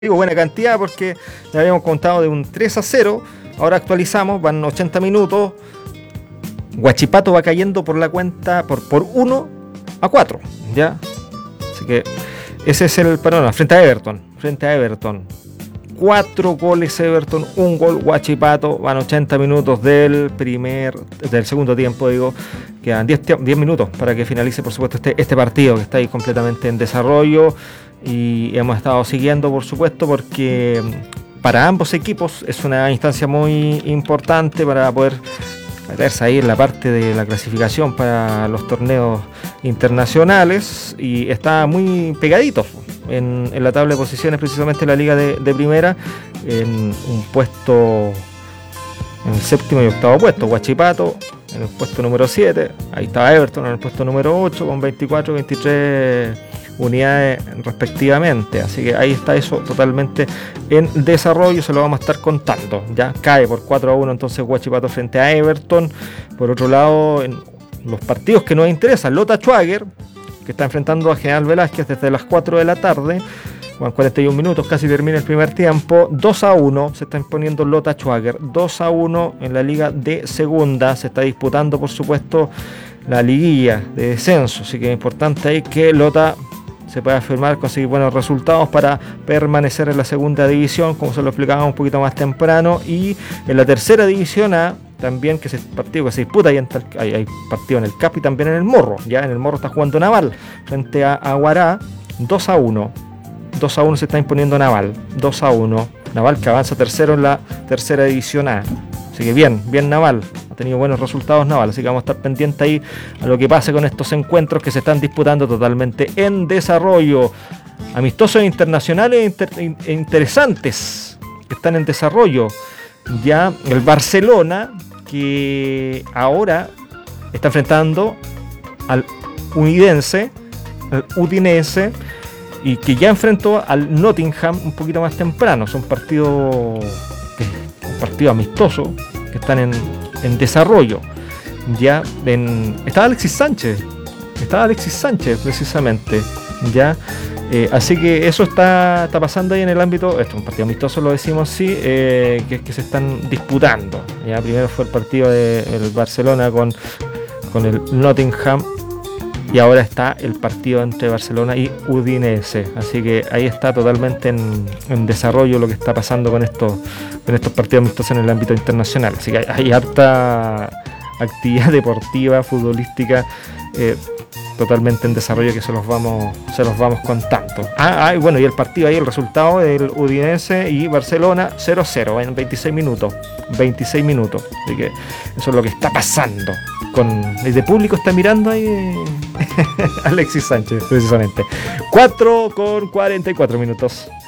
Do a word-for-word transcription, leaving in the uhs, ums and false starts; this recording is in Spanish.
Digo buena cantidad porque ya habíamos contado de un tres a cero, ahora actualizamos, van ochenta minutos, Huachipato va cayendo por la cuenta por, por uno a cuatro, ¿ya? Así que ese es el panorama, frente a Everton, frente a Everton. Cuatro goles Everton, un gol Huachipato, van ochenta minutos del primer, del segundo tiempo, digo, quedan diez, diez minutos para que finalice, por supuesto, este, este partido que está ahí completamente en desarrollo y hemos estado siguiendo, por supuesto, porque para ambos equipos es una instancia muy importante para poder meterse ahí en la parte de la clasificación para los torneos internacionales y está muy pegadito en, en la tabla de posiciones, precisamente en la liga de, de primera, en un puesto, en el séptimo y octavo puesto, Huachipato en el puesto número siete, ahí está Everton en el puesto número ocho con veinticuatro, veintitrés unidades respectivamente, así que ahí está eso totalmente en desarrollo, se lo vamos a estar contando. Ya cae por cuatro a uno entonces Huachipato frente a Everton. Por otro lado, en los partidos que nos interesan, Lota Schwager, que está enfrentando a General Velázquez desde las cuatro de la tarde, con cuarenta y un minutos, casi termina el primer tiempo, dos a uno se está imponiendo Lota Schwager, dos a uno en la liga de segunda, se está disputando por supuesto la liguilla de descenso, así que es importante ahí que Lota se puede afirmar, conseguir buenos resultados para permanecer en la segunda división, como se lo explicaba un poquito más temprano, y en la tercera división A, también que es el partido que se disputa, y hay, hay partido en el C A P y también en el Morro, ya en el Morro está jugando Naval frente a Aguará, dos a uno, dos a uno se está imponiendo Naval, dos a uno, Naval que avanza tercero en la tercera división A, así que bien, bien Naval. Ha tenido buenos resultados Naval, así que vamos a estar pendientes ahí a lo que pase con estos encuentros que se están disputando totalmente en desarrollo. Amistosos internacionales inter- interesantes que están en desarrollo. Ya el Barcelona, que ahora está enfrentando al Unidense, al Udinese, y que ya enfrentó al Nottingham un poquito más temprano. Son partidos, un partido amistoso que están en en desarrollo. Ya en, estaba Alexis Sánchez estaba Alexis Sánchez precisamente ya eh, así que eso está, está pasando ahí en el ámbito, esto es un partido amistoso, lo decimos sí, eh, que, que se están disputando. Ya primero fue el partido del Barcelona con, con el Nottingham y ahora está el partido entre Barcelona y Udinese, así que ahí está totalmente en, en desarrollo lo que está pasando con estos, con estos partidos amistosos en el ámbito internacional, así que hay, hay harta actividad deportiva, futbolística, eh, totalmente en desarrollo que se los vamos, se los vamos contando. Ah, ah, y bueno, y el partido ahí, el resultado del Udinese y Barcelona cero cero en veintiséis minutos, veintiséis minutos, así que eso es lo que está pasando. Con desde público está mirando ahí Alexis Sánchez precisamente. cuatro con cuarenta y cuatro minutos.